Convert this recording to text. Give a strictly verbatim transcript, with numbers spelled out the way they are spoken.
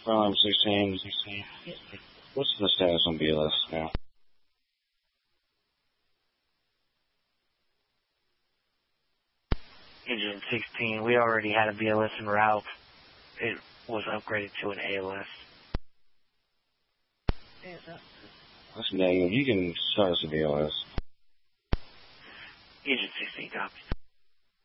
Frontline sixteen. What's the status on B L S now? Agent sixteen, we already had a B L S en route. It was upgraded to an A L S. That's negative. You can start us a B L S. Agent sixteen, copy.